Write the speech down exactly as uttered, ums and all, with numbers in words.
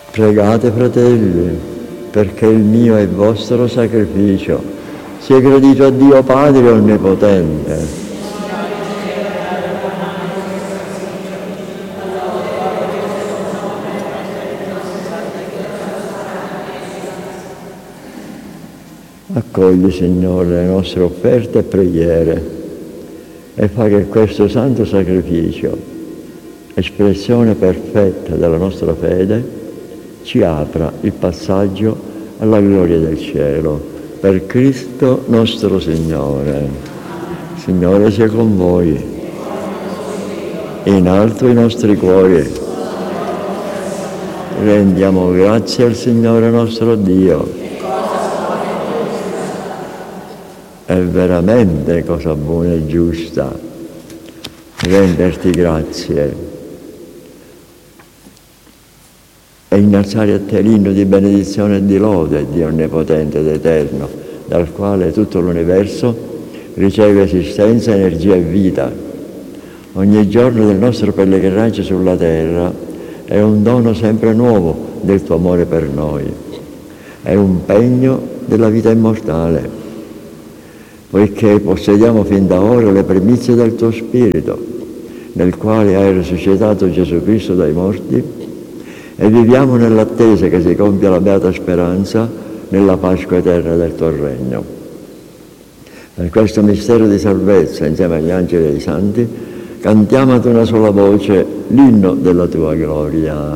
Pregate, fratelli, perché il mio e il vostro sacrificio sia gradito a Dio Padre Onnipotente. Accogli, Signore, le nostre offerte e preghiere e fa che questo santo sacrificio, espressione perfetta della nostra fede, ci apra il passaggio alla gloria del cielo. Per Cristo nostro Signore. Signore sia con voi. In alto i nostri cuori. Rendiamo grazie al Signore nostro Dio. È veramente cosa buona e giusta renderti grazie e innalzare a te l'inno di benedizione e di lode, Dio Onnipotente ed Eterno, dal quale tutto l'universo riceve esistenza, energia e vita. Ogni giorno del nostro pellegrinaggio sulla terra è un dono sempre nuovo del tuo amore per noi, è un pegno della vita immortale, poiché possediamo fin da ora le primizie del tuo Spirito, nel quale hai risuscitato Gesù Cristo dai morti, e viviamo nell'attesa che si compia la beata speranza nella Pasqua eterna del tuo regno. Per questo mistero di salvezza, insieme agli angeli e ai santi, cantiamo ad una sola voce l'inno della tua gloria.